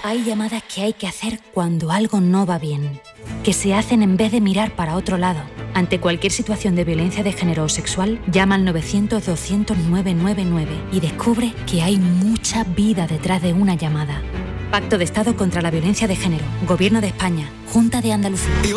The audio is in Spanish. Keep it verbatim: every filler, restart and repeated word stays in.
Hay llamadas que hay que hacer cuando algo no va bien, que se hacen en vez de mirar para otro lado. Ante cualquier situación de violencia de género o sexual, llama al novecientos, doscientos, novecientos noventa y nueve y descubre que hay mucha vida detrás de una llamada. Pacto de Estado contra la Violencia de Género, Gobierno de España, Junta de Andalucía.